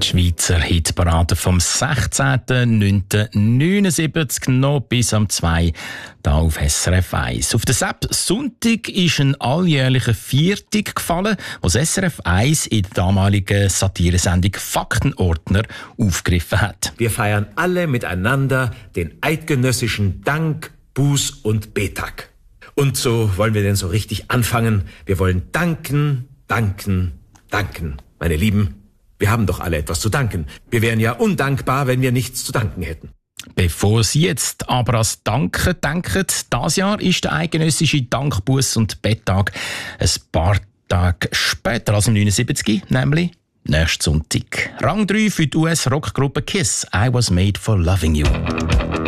Schweizer Hitparade vom 16.09.79 noch bis am 2 hier auf SRF 1. Auf den Sonntag ist ein alljährlicher Viertag gefallen, was SRF 1 in der damaligen Satiresendung Faktenordner aufgegriffen hat. Wir feiern alle miteinander den eidgenössischen Dank-, Buß- und Betag. Und so wollen wir denn so richtig anfangen. Wir wollen danken, danken, danken. Meine Lieben, wir haben doch alle etwas zu danken. Wir wären ja undankbar, wenn wir nichts zu danken hätten. Bevor Sie jetzt aber ans Danken denken, dieses Jahr ist der eidgenössische Dank-, Buß- und Betttag ein paar Tage später als im 79, nämlich nächsten Sonntag. Rang 3 für die US-Rockgruppe KISS, I Was Made for Loving You.